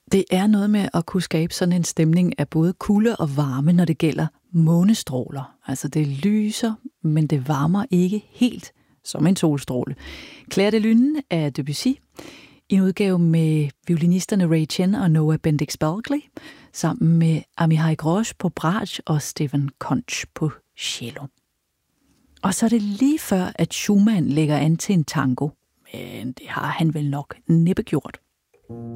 Det er noget med at kunne skabe sådan en stemning af både kulde og varme, når det gælder månestråler. Altså det lyser, men det varmer ikke helt som en solstråle. Clair de Lune af Debussy, i en udgave med violinisterne Ray Chen og Noah Bendix Balgley, sammen med Amihai Grosz på bratsch og Stephen Conch på cello. Og så er det lige før, at Schumann lægger an til en tango, men det har han vel nok næppe gjort.